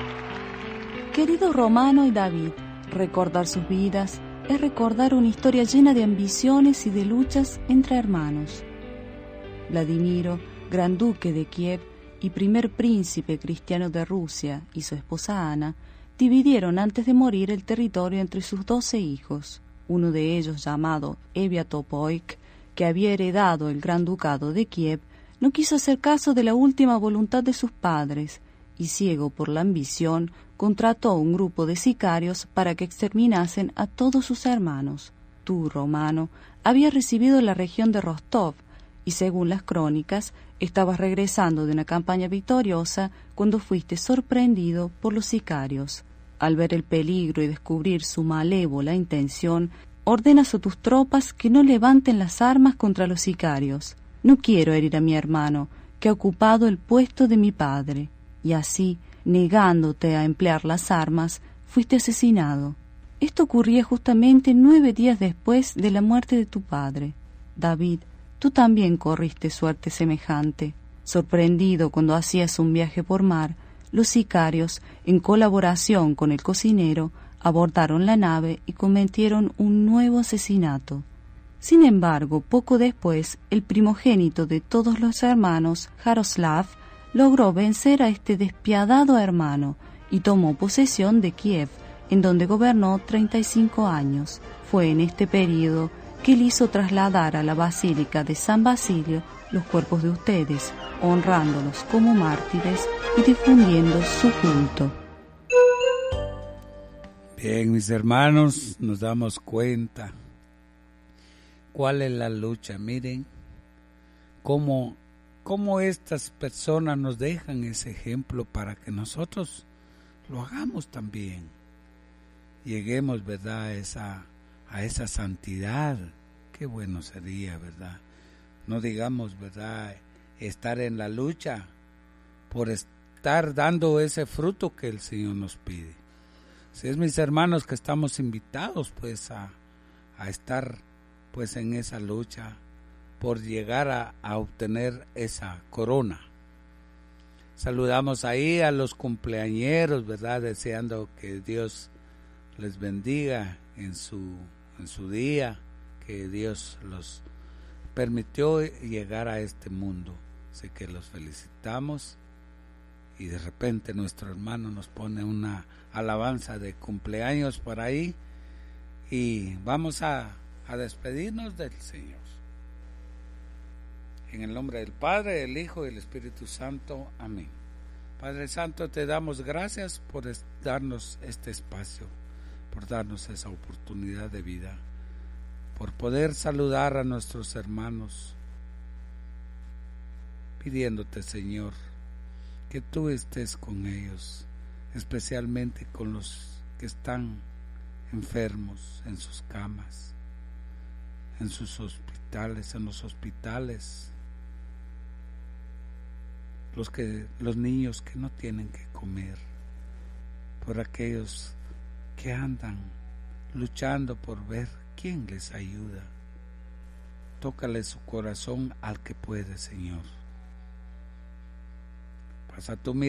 Querido Romano y David, recordar sus vidas es recordar una historia llena de ambiciones y de luchas entre hermanos. Vladimiro, gran duque de Kiev y primer príncipe cristiano de Rusia, y su esposa Ana, dividieron antes de morir el territorio entre sus 12 hijos. Uno de ellos, llamado Eviatopoik, que había heredado el gran ducado de Kiev, no quiso hacer caso de la última voluntad de sus padres, y ciego por la ambición, contrató a un grupo de sicarios para que exterminasen a todos sus hermanos. Tú, Romano, habías recibido la región de Rostov, y según las crónicas, estabas regresando de una campaña victoriosa cuando fuiste sorprendido por los sicarios. Al ver el peligro y descubrir su malévola intención, ordenas a tus tropas que no levanten las armas contra los sicarios. No quiero herir a mi hermano, que ha ocupado el puesto de mi padre. Y así, negándote a emplear las armas, fuiste asesinado. Esto ocurría justamente 9 días después de la muerte de tu padre. David, tú también corriste suerte semejante. Sorprendido cuando hacías un viaje por mar, los sicarios, en colaboración con el cocinero, abordaron la nave y cometieron un nuevo asesinato. Sin embargo, poco después, el primogénito de todos los hermanos, Jaroslav, logró vencer a este despiadado hermano y tomó posesión de Kiev, en donde gobernó 35 años. Fue en este período que él hizo trasladar a la Basílica de San Basilio los cuerpos de ustedes, honrándolos como mártires y difundiendo su culto. Bien, mis hermanos, nos damos cuenta cuál es la lucha. Miren cómo estas personas nos dejan ese ejemplo para que nosotros lo hagamos también. Lleguemos, ¿verdad?, a esa santidad. Qué bueno sería, ¿verdad? No digamos, ¿verdad?, estar en la lucha por estar dando ese fruto que el Señor nos pide. Si es, mis hermanos, que estamos invitados pues a estar pues en esa lucha por llegar a obtener esa corona. Saludamos ahí a los cumpleañeros, ¿verdad?, deseando que Dios les bendiga en su día, que Dios los permitió llegar a este mundo. Así que los felicitamos, y de repente nuestro hermano nos pone una alabanza de cumpleaños por ahí, y vamos a despedirnos del Señor. En el nombre del Padre, del Hijo y del Espíritu Santo. Amén. Padre Santo, te damos gracias por darnos este espacio, por darnos esa oportunidad de vida, por poder saludar a nuestros hermanos, pidiéndote, Señor, que tú estés con ellos, especialmente con los que están enfermos en sus camas, en sus hospitales, en los hospitales, los niños que no tienen que comer, por aquellos que andan luchando por ver quién les ayuda. Tócale su corazón al que puede, Señor. Pasa tu mirada